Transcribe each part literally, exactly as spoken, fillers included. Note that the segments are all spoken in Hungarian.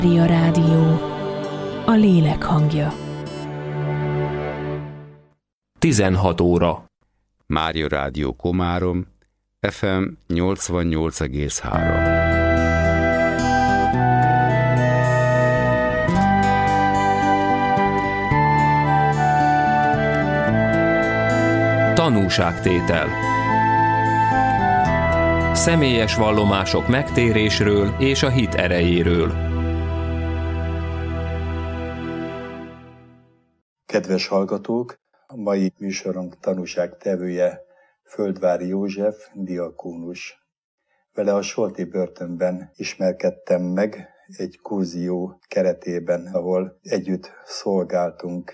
Mária Rádió, a lélek hangja. tizenhat óra. Mária Rádió Komárom, ef em nyolcvannyolc egész három. Tanúságtétel. Személyes vallomások megtérésről és a hit erejéről. Kedves hallgatók, a mai műsorunk tanúságtevője Földvári József, diakónus. Vele a Solti börtönben ismerkedtem meg egy kurzió keretében, ahol együtt szolgáltunk.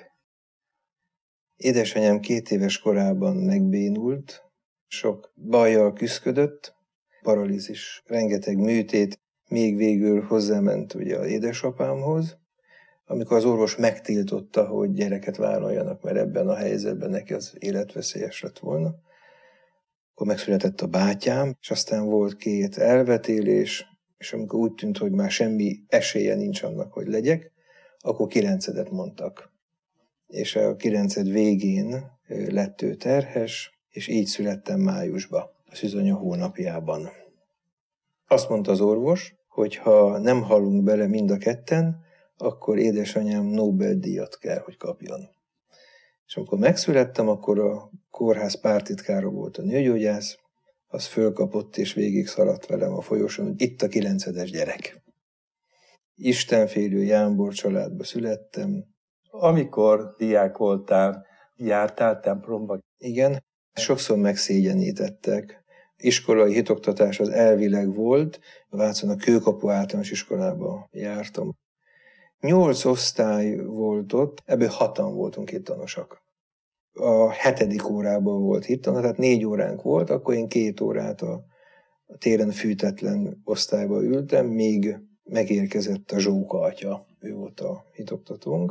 Édesanyám két éves korában megbénult, sok bajjal küszködött, paralízis, rengeteg műtét, még végül hozzáment ugye az édesapámhoz, amikor az orvos megtiltotta, hogy gyereket vállaljanak, mert ebben a helyzetben neki az életveszélyes lett volna. Akkor megszületett a bátyám, és aztán volt két elvetélés, és amikor úgy tűnt, hogy már semmi esélye nincs annak, hogy legyek, akkor kilencedet mondtak. És a kilenced végén lett ő terhes, és így születtem májusba, a szűzanya hónapjában. Azt mondta az orvos, hogy ha nem halunk bele mind a ketten, akkor édesanyám Nobel-díjat kell, hogy kapjon. És amikor megszülettem, akkor a kórház pártitkára volt a nőgyógyász, az fölkapott és végig szaladt velem a folyosón, hogy itt a kilencedes gyerek. Istenfélő Jámbor családba születtem. Amikor diák voltál, jártál templomba? Igen, sokszor megszégyenítettek. Iskolai hitoktatás az elvileg volt, Vácon a Kőkapu általános iskolába jártam. Nyolc osztály volt ott, ebből hatan voltunk hittanosak. A hetedik órában volt hittanos, tehát négy óránk volt, akkor én két órát a téren fűtetlen osztályba ültem, míg megérkezett a Zsóka atya, ő volt a hitoktatónk.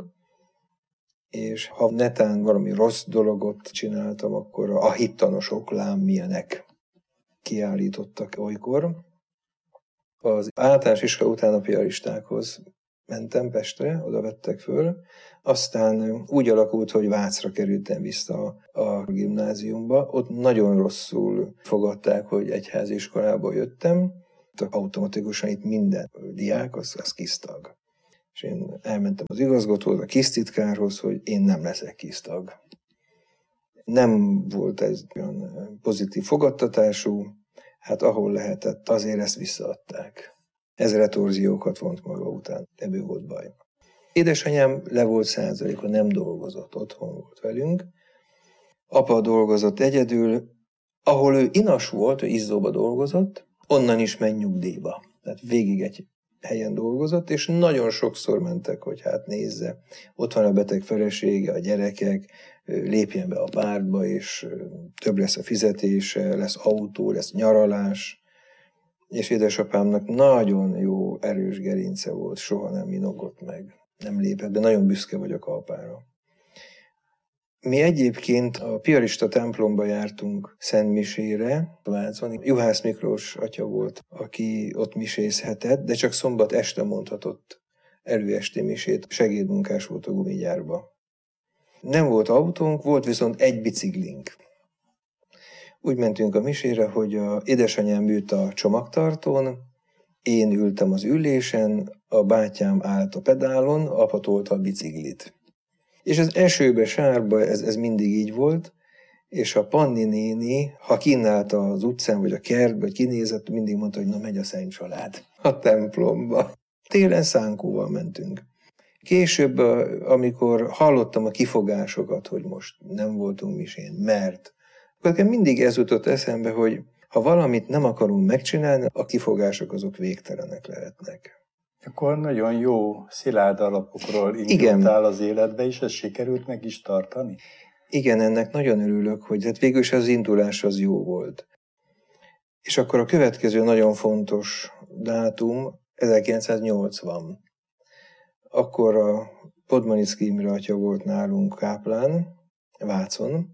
És ha netán valami rossz dologot csináltam, akkor a hittanosok lám milyenek kiállítottak olykor. Az általános iskola után a piaristákhoz mentem Pestre, oda vettek föl. Aztán úgy alakult, hogy Vácra kerültem vissza a gimnáziumba. Ott nagyon rosszul fogadták, hogy egyházi iskolából jöttem. Automatikusan itt minden diák, az, az kisztag. És én elmentem az igazgatóhoz, a kisztitkárhoz, hogy én nem leszek kisztag. Nem volt ez olyan pozitív fogadtatású, hát ahol lehetett, azért ezt visszaadták. Ez retorziókat vont maga után, ebből volt baj. Édesanyám le volt százaléka, nem dolgozott, otthon volt velünk. Apa dolgozott egyedül, ahol ő inas volt, ő Izzóba dolgozott, onnan is ment nyugdíjba. Tehát végig egy helyen dolgozott, és nagyon sokszor mentek, hogy hát nézze, ott van a beteg felesége, a gyerekek, lépjen be a pártba, és több lesz a fizetése, lesz autó, lesz nyaralás. És édesapámnak nagyon jó, erős gerince volt, soha nem minogott meg, nem lépett be, nagyon büszke vagyok apára. Mi egyébként a piarista templomba jártunk szentmisére, Vácon. Juhász Miklós atya volt, aki ott misézhetett, de csak szombat este mondhatott előesti misét, segédmunkás volt a gumigyárba. Nem volt autónk, volt viszont egy biciklink. Úgy mentünk a misére, hogy a édesanyám ült a csomagtartón, én ültem az ülésen, a bátyám állt a pedálon, apa tolta a biciklit. És az esőbe, sárba ez, ez mindig így volt, és a Panni néni, ha kinállt az utcán, vagy a kertbe, vagy kinézett, mindig mondta, hogy na megy a Szent Család a templomba. Télen szánkóval mentünk. Később, amikor hallottam a kifogásokat, hogy most nem voltunk misén, mert akkor mindig ez jutott eszembe, hogy ha valamit nem akarunk megcsinálni, a kifogások azok végtelenek lehetnek. Akkor nagyon jó, szilárd alapokról indultál az életbe, és ez sikerült meg is tartani? Igen, ennek nagyon örülök, hogy hát végül is az indulás az jó volt. És akkor a következő nagyon fontos dátum, ezerkilencszáznyolcvan. Akkor a Podmaniczky Imre atya volt nálunk káplán, Vácon,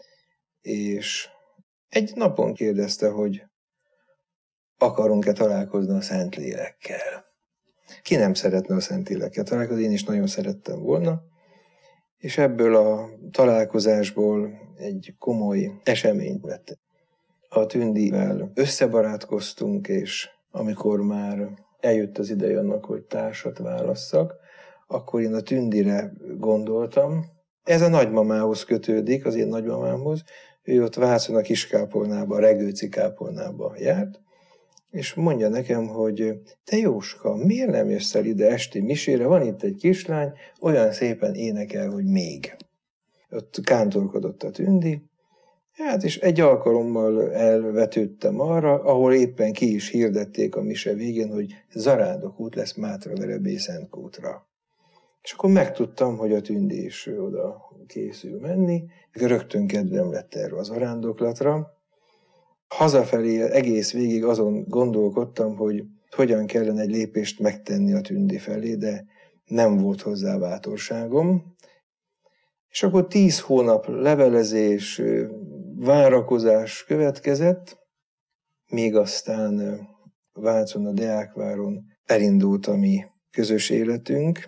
és egy napon kérdezte, hogy akarunk-e találkozni a Szentlélekkel. Ki nem szeretne a Szentlélekkel találkozni, én is nagyon szerettem volna. És ebből a találkozásból egy komoly esemény lett. A Tündivel összebarátkoztunk, és amikor már eljött az ideje annak, hogy társat válasszak, akkor én a Tündire gondoltam. Ez a nagymamához kötődik, az én nagymamámhoz. Ő ott Vácon a Kiskápolnába, a Regőci kápolnába járt, és mondja nekem, hogy te Jóska, miért nem jössz el ide esti misére? Van itt egy kislány, olyan szépen énekel, hogy még. Ott kántorkodott a Tündi. Hát, és egy alkalommal elvetődtem arra, ahol éppen ki is hirdették a mise végén, hogy Zarándok út lesz Mátraverebély Szentkútra. És akkor megtudtam, hogy a Tündi is oda készül menni. Rögtön kedvem lett erre az zarándoklatra. Hazafelé egész végig azon gondolkodtam, hogy hogyan kellene egy lépést megtenni a Tündi felé, de nem volt hozzá bátorságom. És akkor tíz hónap levelezés, várakozás következett, még aztán Vácon, a Deákváron elindult a mi közös életünk.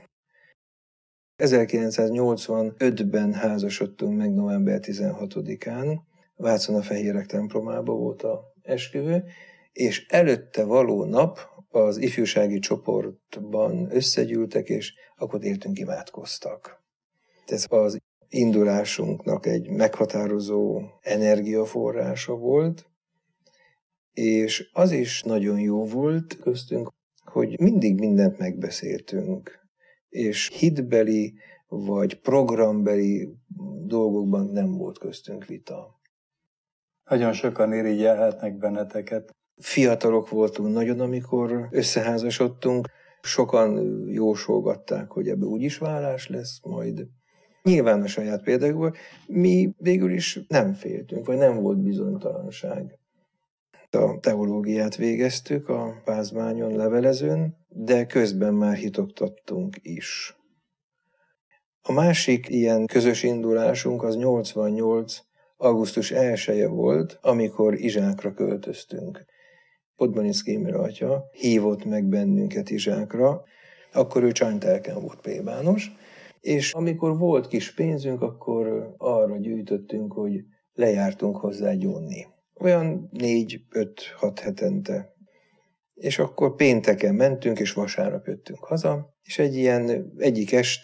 ezerkilencszáznyolcvanötben házasodtunk meg november tizenhatodikán, Vácon a Fehérek templomában volt a esküvő, és előtte való nap az ifjúsági csoportban összegyűltek, és akkor éltünk, imádkoztak. Ez az indulásunknak egy meghatározó energiaforrása volt, és az is nagyon jó volt köztünk, hogy mindig mindent megbeszéltünk, és hitbeli vagy programbeli dolgokban nem volt köztünk vita. Nagyon sokan irigyelhetnek benneteket. Fiatalok voltunk nagyon, amikor összeházasodtunk. Sokan jósolgatták, hogy ebből úgyis vállás lesz majd. Nyilván a saját példákból mi végül is nem féltünk, vagy nem volt bizonytalanság. A teológiát végeztük a Pázmányon, levelezőn, de közben már hitoktattunk is. A másik ilyen közös indulásunk az nyolcvannyolc augusztus elseje volt, amikor Izsákra költöztünk. Podmanicki Imre atya hívott meg bennünket Izsákra, akkor ő Csanytelken volt plébános, és amikor volt kis pénzünk, akkor arra gyűjtöttünk, hogy lejártunk hozzá gyónni. Olyan négy, öt, hat hetente. És akkor pénteken mentünk, és vasárnap jöttünk haza, és egy ilyen egyik este